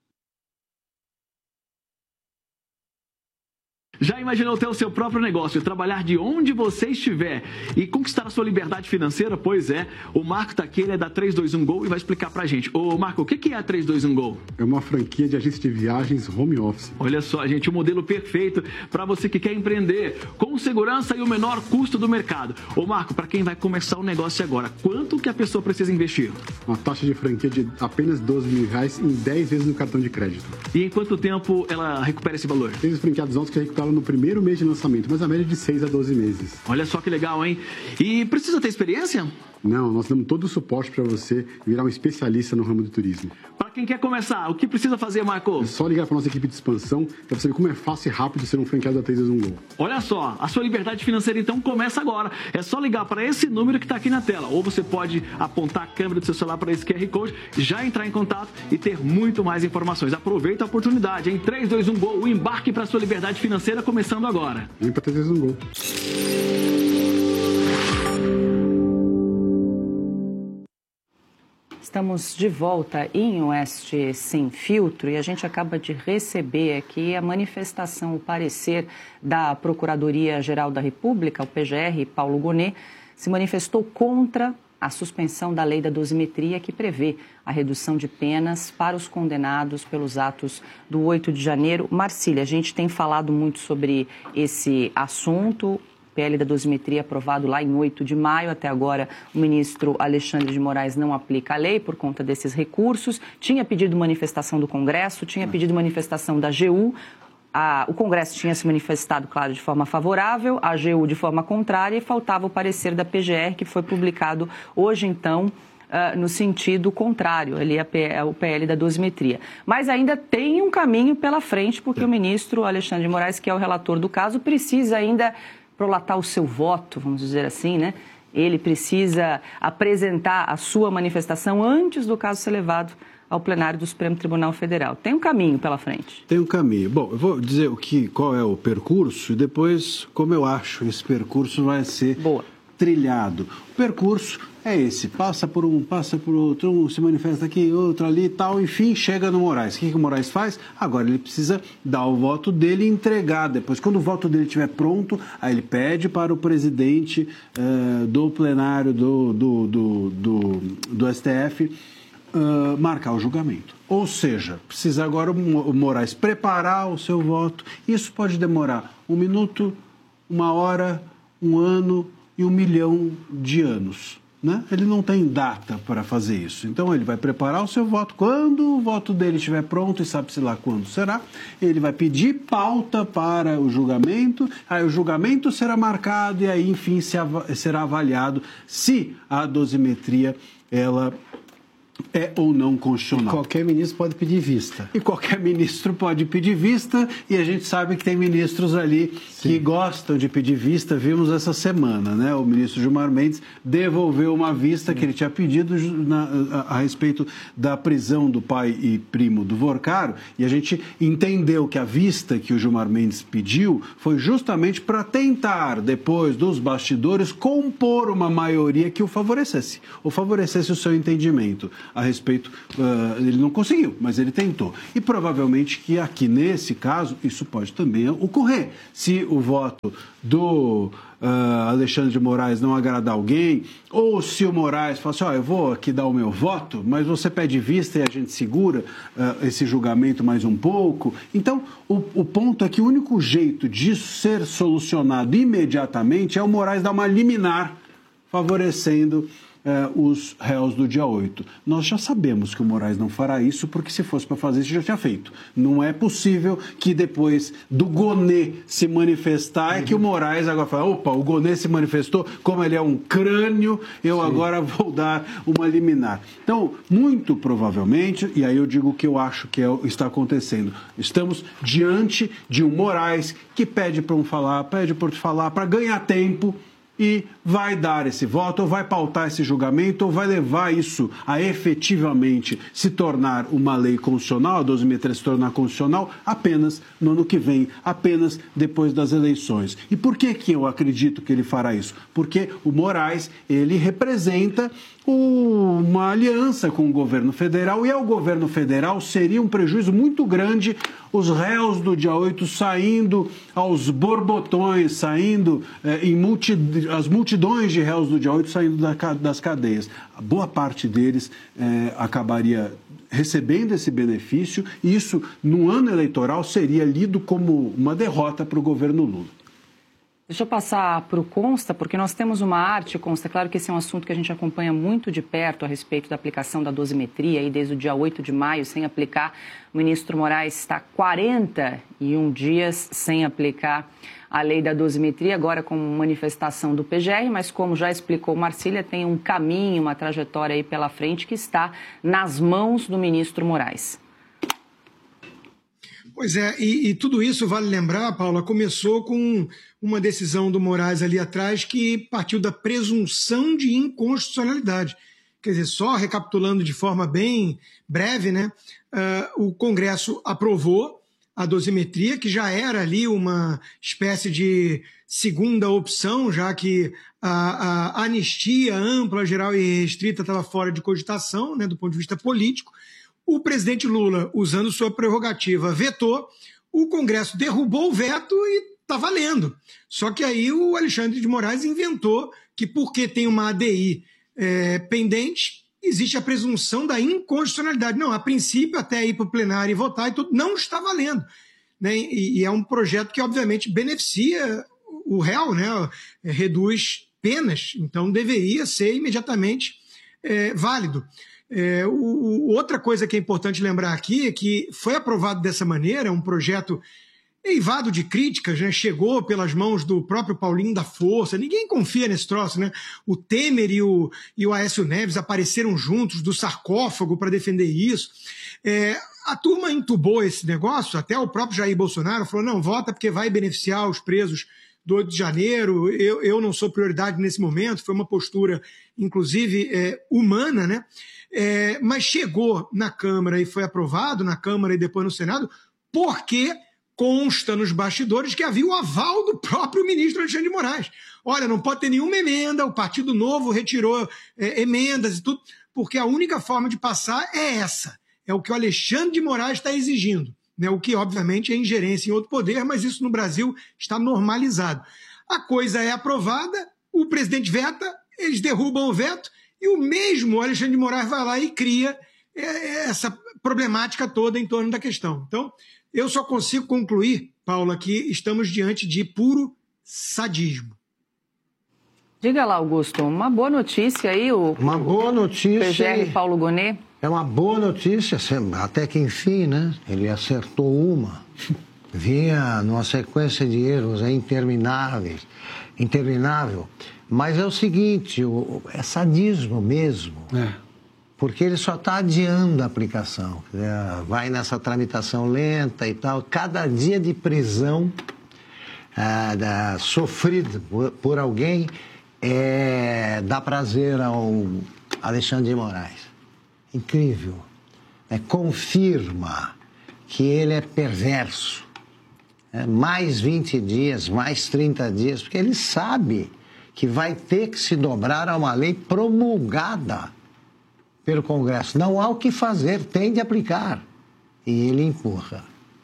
Já imaginou ter o seu próprio negócio, trabalhar de onde você estiver e conquistar a sua liberdade financeira? Pois é, o Marco tá aqui, ele é da 321Go e vai explicar pra gente. Ô Marco, o que é a 321Go? É uma franquia de agência de viagens home office. Olha só, gente, o modelo perfeito para você que quer empreender com segurança e o menor custo do mercado. Ô Marco, para quem vai começar o negócio agora, quanto que a pessoa precisa investir? Uma taxa de franquia de apenas R$12 mil em 10 vezes no cartão de crédito. E em quanto tempo ela recupera esse valor? Tem os franqueados altos que recuperaram no primeiro mês de lançamento, mas a média de 6 a 12 meses. Olha só que legal, hein? E precisa ter experiência? Não, nós damos todo o suporte para você virar um especialista no ramo do turismo. Para quem quer começar, o que precisa fazer, Marco? É só ligar para nossa equipe de expansão para você ver como é fácil e rápido ser um franqueado da 321Go. Olha só, a sua liberdade financeira então começa agora. É só ligar para esse número que está aqui na tela. Ou você pode apontar a câmera do seu celular para esse QR Code, já entrar em contato e ter muito mais informações. Aproveita a oportunidade, em 321Go, o embarque para a sua liberdade financeira começando agora. Vem para 321Go. Estamos de volta em Oeste Sem Filtro e a gente acaba de receber aqui a manifestação, o parecer da Procuradoria-Geral da República, o PGR, Paulo Gonet, se manifestou contra a suspensão da lei da dosimetria que prevê a redução de penas para os condenados pelos atos do 8 de janeiro. Marcília, a gente tem falado muito sobre esse assunto. PL da dosimetria aprovado lá em 8 de maio. Até agora, o ministro Alexandre de Moraes não aplica a lei por conta desses recursos. Tinha pedido manifestação do Congresso, tinha pedido manifestação da AGU. O Congresso tinha se manifestado, claro, de forma favorável, a AGU de forma contrária, e faltava o parecer da PGR, que foi publicado hoje, então, no sentido contrário, ali o PL da dosimetria. Mas ainda tem um caminho pela frente, porque o ministro Alexandre de Moraes, que é o relator do caso, precisa ainda prolatar o seu voto, vamos dizer assim, né? Ele precisa apresentar a sua manifestação antes do caso ser levado ao plenário do Supremo Tribunal Federal. Tem um caminho pela frente. Tem um caminho. Bom, eu vou dizer qual é o percurso e depois como eu acho esse percurso vai ser trilhado. O percurso é esse, passa por um, passa por outro, um se manifesta aqui, outro ali e tal, enfim, chega no Moraes. O que o Moraes faz? Agora ele precisa dar o voto dele e entregar. Depois, quando o voto dele estiver pronto, aí ele pede para o presidente do plenário do STF marcar o julgamento. Ou seja, precisa agora o Moraes preparar o seu voto. Isso pode demorar 1 minuto, 1 hora, 1 ano e 1 milhão de anos. Né? Ele não tem data para fazer isso. Então, ele vai preparar o seu voto. Quando o voto dele estiver pronto, e sabe-se lá quando será, ele vai pedir pauta para o julgamento, aí o julgamento será marcado e aí, enfim, será avaliado se a dosimetria ela é ou não constitucional. E qualquer ministro pode pedir vista. E qualquer ministro pode pedir vista, e a gente sabe que tem ministros ali que gostam de pedir vista. Vimos essa semana, né? O ministro Gilmar Mendes devolveu uma vista que ele tinha pedido a respeito da prisão do pai e primo do Vorcaro, e a gente entendeu que a vista que o Gilmar Mendes pediu foi justamente para tentar, depois dos bastidores, compor uma maioria que o favorecesse o seu entendimento a respeito. Ele não conseguiu, mas ele tentou. E provavelmente que aqui, nesse caso, isso pode também ocorrer. Se o voto do Alexandre de Moraes não agradar alguém, ou se o Moraes fala assim, eu vou aqui dar o meu voto, mas você pede vista e a gente segura esse julgamento mais um pouco. Então, o ponto é que o único jeito disso ser solucionado imediatamente é o Moraes dar uma liminar favorecendo os réus do dia 8. Nós já sabemos que o Moraes não fará isso, porque se fosse para fazer isso, já tinha feito. Não é possível que depois do Gonê se manifestar, é que o Moraes agora fala, opa, o Gonê se manifestou, como ele é um crânio, eu agora vou dar uma liminar. Então, muito provavelmente, e aí eu digo o que eu acho que está acontecendo, estamos diante de um Moraes que pede para um falar, pede para outro falar, para ganhar tempo, e vai dar esse voto, ou vai pautar esse julgamento, ou vai levar isso a efetivamente se tornar uma lei constitucional, a 12.633 se tornar constitucional, apenas no ano que vem, apenas depois das eleições. E por que eu acredito que ele fará isso? Porque o Moraes, ele representa uma aliança com o governo federal, e ao governo federal seria um prejuízo muito grande os réus do dia 8 saindo aos borbotões, saindo as multidões de réus do dia 8 saindo das cadeias. A boa parte deles acabaria recebendo esse benefício, e isso, no ano eleitoral, seria lido como uma derrota para o governo Lula. Deixa eu passar para o Consta, porque nós temos uma arte, Consta, claro que esse é um assunto que a gente acompanha muito de perto a respeito da aplicação da dosimetria, aí desde o dia 8 de maio, sem aplicar. O ministro Moraes está 41 dias sem aplicar a lei da dosimetria, agora com manifestação do PGR, mas como já explicou Marcília, tem um caminho, uma trajetória aí pela frente que está nas mãos do ministro Moraes. Pois é, e tudo isso, vale lembrar, Paula, começou com uma decisão do Moraes ali atrás que partiu da presunção de inconstitucionalidade. Quer dizer, só recapitulando de forma bem breve, né, o Congresso aprovou a dosimetria, que já era ali uma espécie de segunda opção, já que a anistia ampla, geral e restrita estava fora de cogitação, né, do ponto de vista político. O presidente Lula, usando sua prerrogativa, vetou, o Congresso derrubou o veto e está valendo. Só que aí o Alexandre de Moraes inventou que, porque tem uma ADI pendente, existe a presunção da inconstitucionalidade. Não, a princípio, até ir para o plenário e votar e tudo, não está valendo. Né? E é um projeto que, obviamente, beneficia o réu, né? Reduz penas, então deveria ser imediatamente válido. Outra coisa que é importante lembrar aqui é que foi aprovado dessa maneira, um projeto eivado de críticas, né? Chegou pelas mãos do próprio Paulinho da Força, ninguém confia nesse troço, né? O Temer e o Aécio Neves apareceram juntos do sarcófago para defender isso. A turma entubou esse negócio, até o próprio Jair Bolsonaro falou, não, vota porque vai beneficiar os presos do 8 de janeiro, eu não sou prioridade nesse momento, foi uma postura, inclusive, humana, né? Mas chegou na Câmara e foi aprovado na Câmara e depois no Senado, porque consta nos bastidores que havia o aval do próprio ministro Alexandre de Moraes. Olha, não pode ter nenhuma emenda, o Partido Novo retirou emendas e tudo, porque a única forma de passar é essa, é o que o Alexandre de Moraes está exigindo, né? O que, obviamente, é ingerência em outro poder, mas isso no Brasil está normalizado. A coisa é aprovada, o presidente veta, eles derrubam o veto, e o mesmo Alexandre de Moraes vai lá e cria essa problemática toda em torno da questão. Então, eu só consigo concluir, Paula, que estamos diante de puro sadismo. Diga lá, Augusto, uma boa notícia aí, uma boa notícia. PGR Paulo Gonê. É uma boa notícia, até que enfim, né? Ele acertou uma. Vinha numa sequência de erros interminável. Mas é o seguinte, é sadismo mesmo. porque ele só está adiando a aplicação. Vai nessa tramitação lenta e tal. Cada dia de prisão sofrido por alguém dá prazer ao Alexandre de Moraes. Incrível. Confirma que ele é perverso. Mais 20 dias, mais 30 dias, porque ele sabe que vai ter que se dobrar a uma lei promulgada pelo Congresso. Não há o que fazer, tem de aplicar. E ele empurra.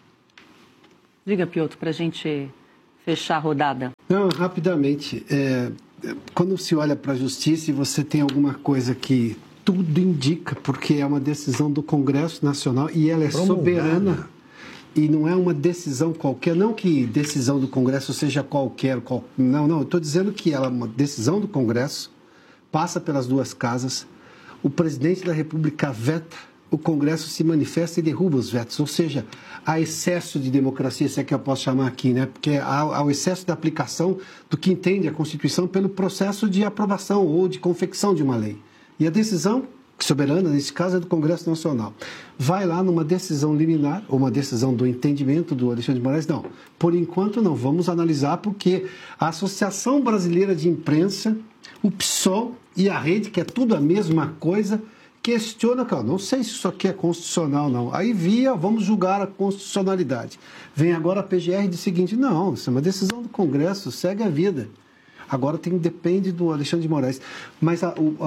Diga, Piotr, para a gente fechar a rodada. Não, rapidamente. Quando se olha para a justiça e você tem alguma coisa que tudo indica, porque é uma decisão do Congresso Nacional e ela é soberana. E não é uma decisão qualquer, não que decisão do Congresso seja qualquer. Não, eu estou dizendo que ela é uma decisão do Congresso, passa pelas duas casas, o presidente da República veta, o Congresso se manifesta e derruba os vetos. Ou seja, há excesso de democracia, se é que eu posso chamar aqui, né? Porque há o excesso da aplicação do que entende a Constituição pelo processo de aprovação ou de confecção de uma lei. E a decisão soberana, nesse caso, é do Congresso Nacional. Vai lá numa decisão liminar, ou uma decisão do entendimento do Alexandre de Moraes, não. Por enquanto não, vamos analisar porque a Associação Brasileira de Imprensa, o PSOL e a Rede, que é tudo a mesma coisa, questiona, não sei se isso aqui é constitucional, não. Aí vamos julgar a constitucionalidade. Vem agora a PGR e diz o seguinte, não, isso é uma decisão do Congresso, segue a vida. Agora depende do Alexandre de Moraes. Mas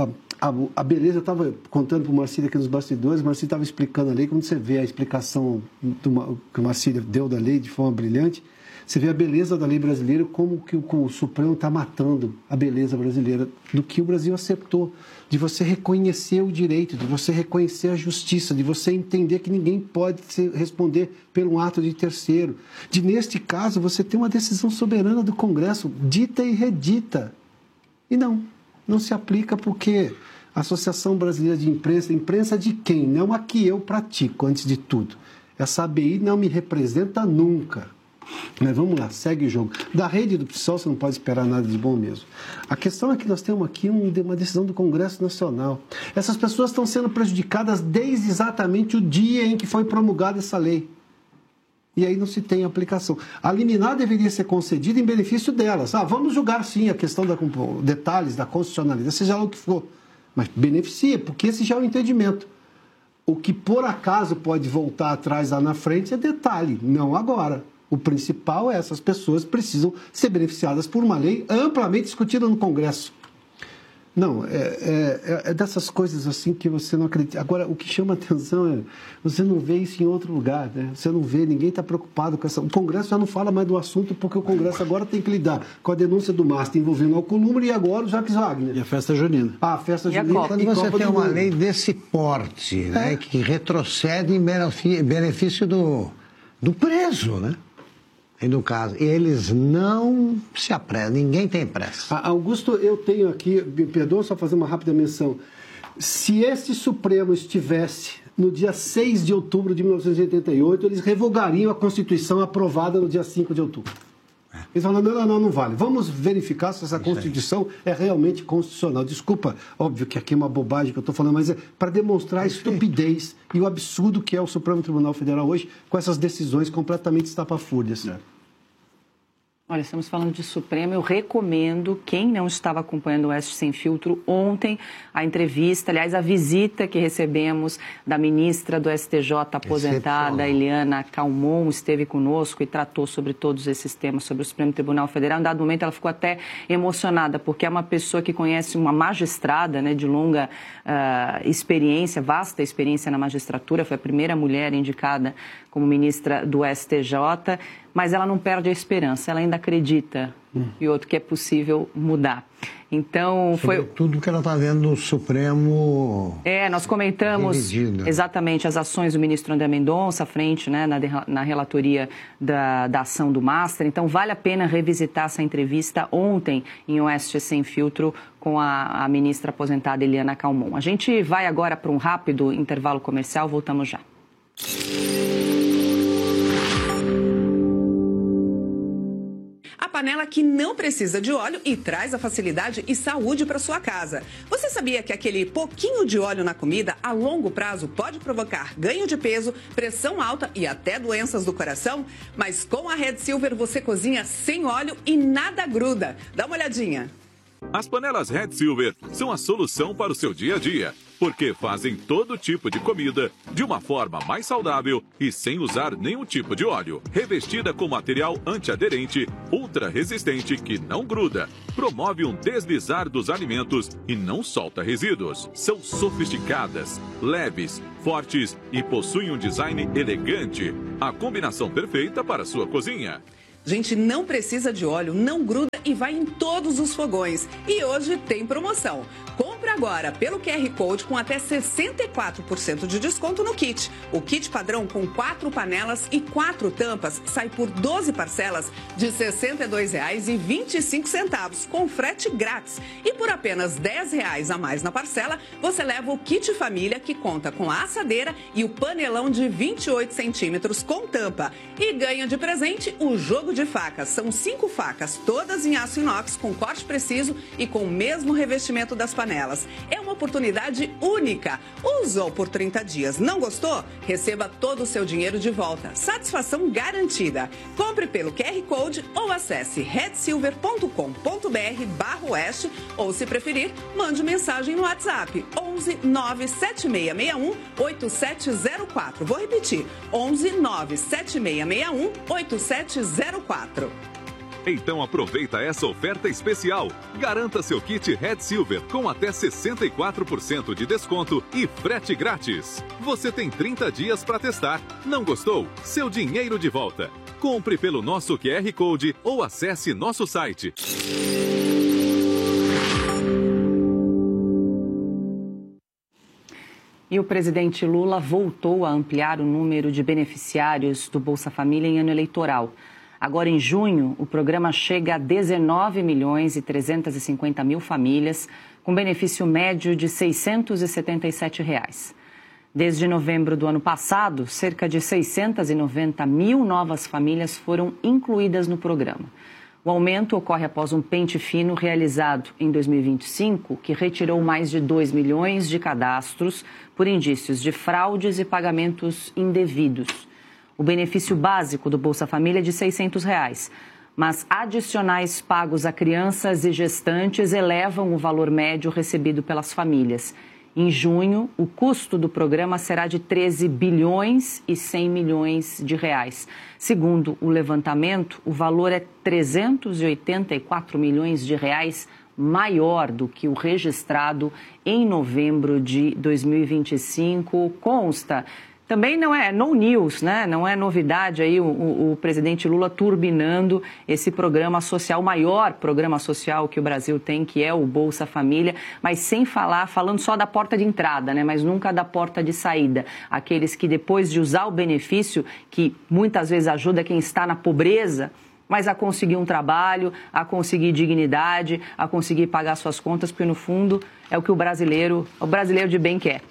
a beleza, eu estava contando para o Marcílio aqui nos bastidores, o Marcílio estava explicando a lei, quando você vê a explicação que o Marcílio deu da lei de forma brilhante, você vê a beleza da lei brasileira, como que o Supremo está matando a beleza brasileira, do que o Brasil acertou, de você reconhecer o direito, de você reconhecer a justiça, de você entender que ninguém pode responder pelo ato de terceiro, de, neste caso, você ter uma decisão soberana do Congresso, dita e redita. E não se aplica porque a Associação Brasileira de Imprensa de quem? Não a que eu pratico, antes de tudo. Essa ABI não me representa nunca. Mas vamos lá, segue o jogo. Da Rede do PSOL você não pode esperar nada de bom mesmo. A questão é que nós temos aqui uma decisão do Congresso Nacional. Essas pessoas estão sendo prejudicadas desde exatamente o dia em que foi promulgada essa lei. E aí não se tem aplicação. A liminar deveria ser concedida em benefício delas. Vamos julgar sim a questão detalhes da constitucionalidade, seja lá o que for. Mas beneficia, porque esse já é o entendimento. O que por acaso pode voltar atrás lá na frente é detalhe, não agora. O principal é essas pessoas precisam ser beneficiadas por uma lei amplamente discutida no Congresso. Não, é dessas coisas assim que você não acredita. Agora, o que chama atenção é, você não vê isso em outro lugar, né? Você não vê, ninguém está preocupado com essa... O Congresso já não fala mais do assunto, porque o Congresso agora tem que lidar com a denúncia do Master envolvendo o Alcolumbre e agora o Jacques Wagner. E a festa junina. A festa junina. Quando você tem uma lei desse porte, né, que retrocede em benefício do preso, né? E no caso, eles não se apressam, ninguém tem pressa. Augusto, eu tenho aqui, me perdoa só fazer uma rápida menção. Se esse Supremo estivesse no dia 6 de outubro de 1988, eles revogariam a Constituição aprovada no dia 5 de outubro. Eles falam, não vale. Vamos verificar se essa Constituição é realmente constitucional. Desculpa, óbvio que aqui é uma bobagem que eu estou falando, mas é para demonstrar a estupidez e o absurdo que é o Supremo Tribunal Federal hoje com essas decisões completamente estapafúrdias. Olha, estamos falando de Supremo. Eu recomendo, quem não estava acompanhando o Oeste Sem Filtro, ontem a entrevista, aliás, a visita que recebemos da ministra do STJ aposentada, Eliana Calmon, esteve conosco e tratou sobre todos esses temas, sobre o Supremo Tribunal Federal. Em dado momento, ela ficou até emocionada, porque é uma pessoa que conhece uma magistrada, né, de longa experiência, vasta experiência na magistratura, foi a primeira mulher indicada como ministra do STJ, mas ela não perde a esperança, ela ainda acredita, Piotr, que é possível mudar. Então, foi tudo que ela está vendo no Supremo. Nós comentamos dividido. Exatamente as ações do ministro André Mendonça à frente, né, na relatoria da ação do Master. Então, vale a pena revisitar essa entrevista ontem em Oeste Sem Filtro com a ministra aposentada Eliana Calmon. A gente vai agora para um rápido intervalo comercial, voltamos já. panela que não precisa de óleo e traz a facilidade e saúde para sua casa. Você sabia que aquele pouquinho de óleo na comida, a longo prazo, pode provocar ganho de peso, pressão alta e até doenças do coração? Mas com a Red Silver você cozinha sem óleo e nada gruda. Dá uma olhadinha. As panelas Red Silver são a solução para o seu dia a dia, porque fazem todo tipo de comida de uma forma mais saudável e sem usar nenhum tipo de óleo. Revestida com material antiaderente, ultra resistente que não gruda, promove um deslizar dos alimentos e não solta resíduos. São sofisticadas, leves, fortes e possuem um design elegante. A combinação perfeita para a sua cozinha. Gente, não precisa de óleo, não gruda e vai em todos os fogões. E hoje tem promoção. Compre agora pelo QR Code com até 64% de desconto no kit. O kit padrão com 4 panelas e 4 tampas sai por 12 parcelas de R$ 62,25 com frete grátis. E por apenas R$ 10 a mais na parcela, você leva o kit família que conta com a assadeira e o panelão de 28 centímetros com tampa. E ganha de presente o jogo de facas. São 5 facas, todas em aço inox com corte preciso e com o mesmo revestimento das panelas. É uma oportunidade única. Usou por 30 dias, não gostou? Receba todo o seu dinheiro de volta. Satisfação garantida. Compre pelo QR Code ou acesse redsilver.com.br/oeste ou, se preferir, mande mensagem no WhatsApp 11 97661 8704. Vou repetir, 11 97661 8704. Então aproveita essa oferta especial. Garanta seu kit Red Silver com até 64% de desconto e frete grátis. Você tem 30 dias para testar. Não gostou? Seu dinheiro de volta. Compre pelo nosso QR Code ou acesse nosso site. E o presidente Lula voltou a ampliar o número de beneficiários do Bolsa Família em ano eleitoral. Agora, em junho, o programa chega a 19.350.000 famílias, com benefício médio de R$ 677. Desde novembro do ano passado, cerca de 690.000 novas famílias foram incluídas no programa. O aumento ocorre após um pente fino realizado em 2025, que retirou mais de 2 milhões de cadastros por indícios de fraudes e pagamentos indevidos. O benefício básico do Bolsa Família é de R$ 600, mas adicionais pagos a crianças e gestantes elevam o valor médio recebido pelas famílias. Em junho, o custo do programa será de 13 bilhões e 100 milhões de reais. Segundo o levantamento, o valor é 384 milhões de reais maior do que o registrado em novembro de 2025. Consta. Também não é no news, né? Não é novidade aí o presidente Lula turbinando esse programa social, o maior programa social que o Brasil tem, que é o Bolsa Família, mas sem falando só da porta de entrada, né? Mas nunca da porta de saída. Aqueles que depois de usar o benefício, que muitas vezes ajuda quem está na pobreza, mas a conseguir um trabalho, a conseguir dignidade, a conseguir pagar suas contas, porque no fundo é o que o brasileiro de bem quer.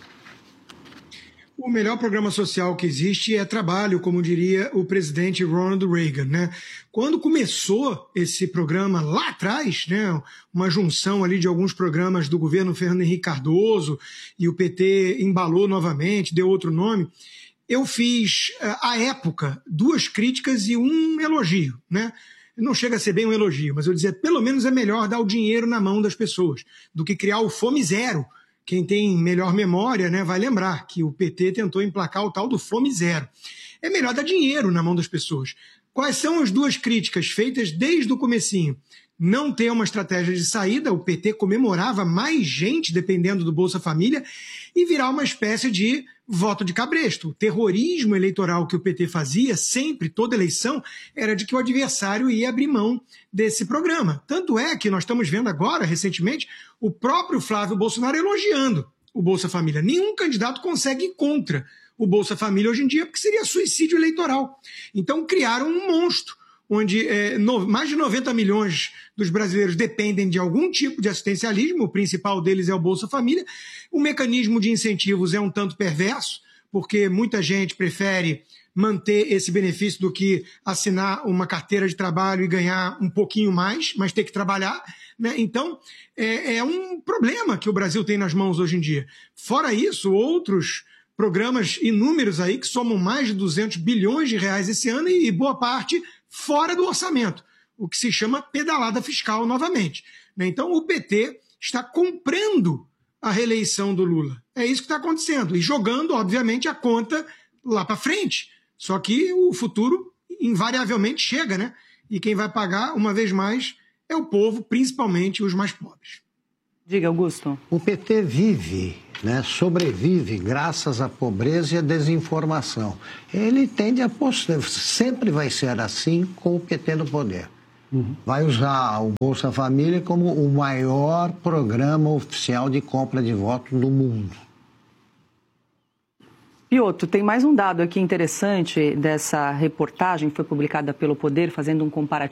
O melhor programa social que existe é trabalho, como diria o presidente Ronald Reagan, né? Quando começou esse programa lá atrás, né, uma junção ali de alguns programas do governo Fernando Henrique Cardoso, e o PT embalou novamente, deu outro nome, eu fiz, à época, 2 críticas e um elogio, né? Não chega a ser bem um elogio, mas eu dizia, pelo menos é melhor dar o dinheiro na mão das pessoas do que criar o Fome Zero. Quem tem melhor memória, né, vai lembrar que o PT tentou emplacar o tal do Fome Zero. É melhor dar dinheiro na mão das pessoas. Quais são as 2 críticas feitas desde o comecinho? Não ter uma estratégia de saída, o PT comemorava mais gente dependendo do Bolsa Família, e virar uma espécie de voto de cabresto. O terrorismo eleitoral que o PT fazia, sempre, toda eleição, era de que o adversário ia abrir mão desse programa. Tanto é que nós estamos vendo agora, recentemente, o próprio Flávio Bolsonaro elogiando o Bolsa Família. Nenhum candidato consegue ir contra o Bolsa Família hoje em dia, porque seria suicídio eleitoral. Então criaram um monstro, onde mais de 90 milhões dos brasileiros dependem de algum tipo de assistencialismo, o principal deles é o Bolsa Família. O mecanismo de incentivos é um tanto perverso, porque muita gente prefere manter esse benefício do que assinar uma carteira de trabalho e ganhar um pouquinho mais, mas ter que trabalhar, né? Então, é um problema que o Brasil tem nas mãos hoje em dia. Fora isso, outros programas inúmeros aí que somam mais de 200 bilhões de reais esse ano e boa parte fora do orçamento, o que se chama pedalada fiscal novamente, né? Então, o PT está comprando a reeleição do Lula. É isso que está acontecendo. E jogando, obviamente, a conta lá para frente. Só que o futuro invariavelmente chega, né? E quem vai pagar, uma vez mais, é o povo, principalmente os mais pobres. Diga, Augusto. O PT vive, né, sobrevive graças à pobreza e à desinformação. Ele tende a postar, sempre vai ser assim com o PT no poder. Vai usar o Bolsa Família como o maior programa oficial de compra de voto do mundo. Piotr, tem mais um dado aqui interessante dessa reportagem que foi publicada pelo Poder, fazendo um comparativo